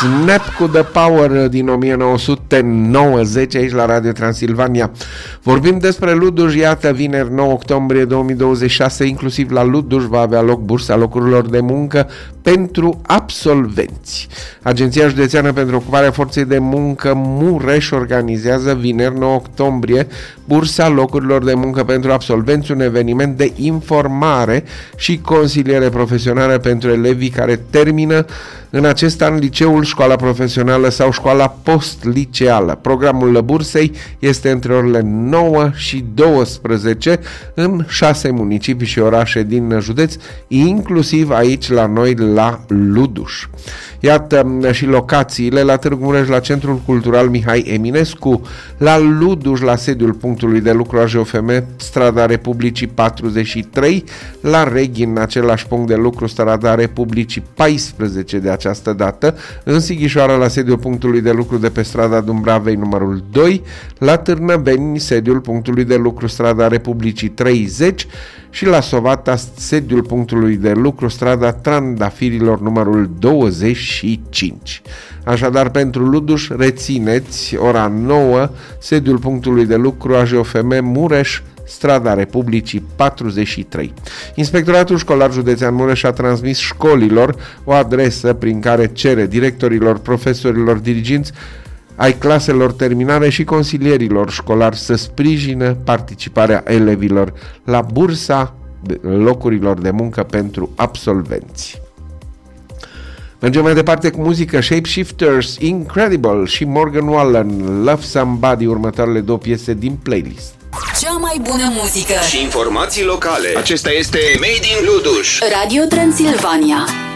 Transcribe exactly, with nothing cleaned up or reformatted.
Snap cu The Power din o mie nouă sute nouăzeci aici la Radio Transilvania. Vorbim despre Luduș, iată, vineri nouă octombrie două mii douăzeci și șase, inclusiv la Luduș va avea loc bursa locurilor de muncă pentru absolvenți. Agenția Județeană pentru Ocuparea Forței de Muncă Mureș organizează vineri nouă octombrie bursa locurilor de muncă pentru absolvenți, un eveniment de informare și consiliere profesională pentru elevii care termină în acest an liceul, școala profesională sau școala post-liceală. Programul bursei este între orele nouă și douăsprezece în șase municipii și orașe din județ, inclusiv aici la noi la Luduș. Iată și locațiile: la Târgu Mureș, la Centrul Cultural Mihai Eminescu, la Luduș, la sediul punctului de lucru a J F M, strada Republicii patruzeci și trei, la Reghin, în același punct de lucru, strada Republicii paisprezece de această dată, în Sighișoara, la sediul punctului de lucru de pe strada Dumbravei numărul doi, la Târnăveni, sediul punctului de lucru, strada Republicii treizeci, și la Sovata, sediul punctului de lucru, strada Trandafirilor numărul douăzeci și cinci. Așadar, pentru Luduș, rețineți ora nouă, sediul punctului de lucru a J F M Mureș, strada Republicii patruzeci și trei. Inspectoratul Școlar Județean Mureș a transmis școlilor o adresă prin care cere directorilor, profesorilor, diriginți ai claselor terminale și consilierilor școlari să sprijină participarea elevilor la bursa locurilor de muncă pentru absolvenți. Mergem mai departe cu muzică. Shapeshifters, Incredible și Morgan Wallen, Love Somebody, următoarele două piese din playlist. Cea mai bună muzică și informații locale. Acesta este Made in Luduș. Radio Transilvania.